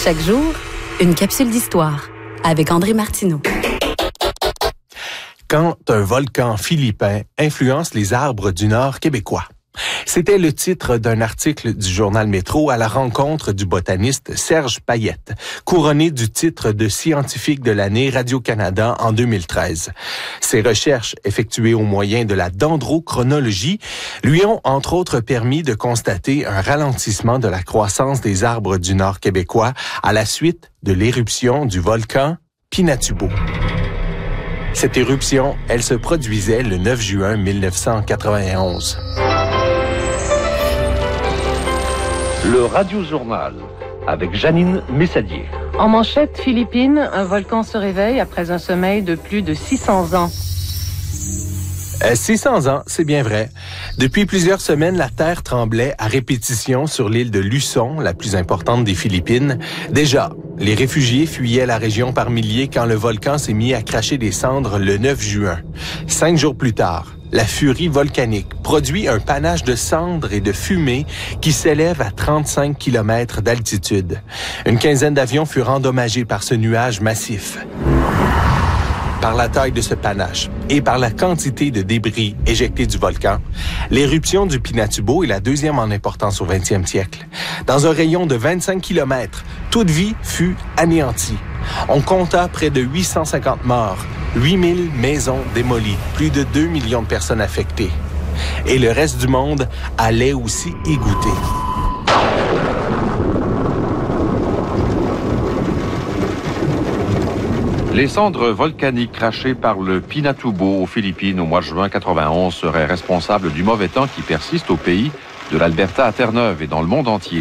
Chaque jour, une capsule d'histoire avec André Martineau. Quand un volcan philippin influence les arbres du Nord québécois. C'était le titre d'un article du journal Métro à la rencontre du botaniste Serge Payette, couronné du titre de scientifique de l'année Radio-Canada en 2013. Ses recherches, effectuées au moyen de la dendrochronologie, lui ont entre autres permis de constater un ralentissement de la croissance des arbres du Nord québécois à la suite de l'éruption du volcan Pinatubo. Cette éruption, elle se produisait le 9 juin 1991. Le Radio-Journal, avec Janine Messadier. En manchette, Philippines, un volcan se réveille après un sommeil de plus de 600 ans. 600 ans, c'est bien vrai. Depuis plusieurs semaines, la terre tremblait à répétition sur l'île de Luçon, la plus importante des Philippines. Déjà, les réfugiés fuyaient la région par milliers quand le volcan s'est mis à cracher des cendres le 9 juin. 5 jours plus tard, la furie volcanique produit un panache de cendres et de fumée qui s'élève à 35 km d'altitude. Une quinzaine d'avions furent endommagés par ce nuage massif. Par la taille de ce panache et par la quantité de débris éjectés du volcan, l'éruption du Pinatubo est la deuxième en importance au 20e siècle. Dans un rayon de 25 km, toute vie fut anéantie. On compta près de 850 morts, 8000 maisons démolies, plus de 2 millions de personnes affectées. Et le reste du monde allait aussi y goûter. Les cendres volcaniques crachées par le Pinatubo aux Philippines au mois de juin 91 seraient responsables du mauvais temps qui persiste au pays, de l'Alberta à Terre-Neuve et dans le monde entier.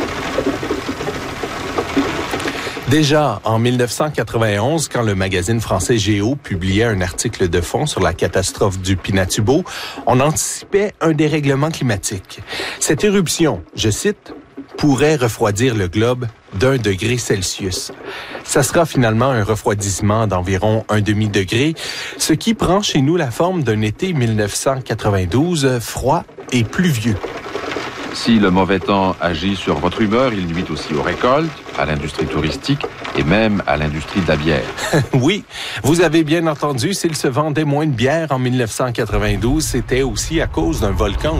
Déjà en 1991, quand le magazine français Géo publiait un article de fond sur la catastrophe du Pinatubo, on anticipait un dérèglement climatique. Cette éruption, je cite, pourrait refroidir le globe d'1 degré Celsius. Ça sera finalement un refroidissement d'environ 1 demi-degré, ce qui prend chez nous la forme d'un été 1992 froid et pluvieux. Si le mauvais temps agit sur votre humeur, il nuit aussi aux récoltes, à l'industrie touristique et même à l'industrie de la bière. Oui, vous avez bien entendu, s'il se vendait moins de bière en 1992, c'était aussi à cause d'un volcan